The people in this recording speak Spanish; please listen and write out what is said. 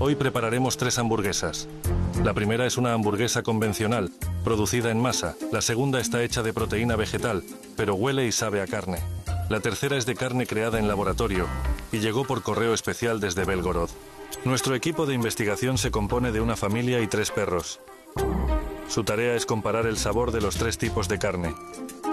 Hoy prepararemos 3 hamburguesas. La primera es una hamburguesa convencional, producida en masa. La segunda está hecha de proteína vegetal, pero huele y sabe a carne. La tercera es de carne creada en laboratorio y llegó por correo especial desde Belgorod. Nuestro equipo de investigación se compone de una familia y 3 perros. Su tarea es comparar el sabor de los 3 tipos de carne.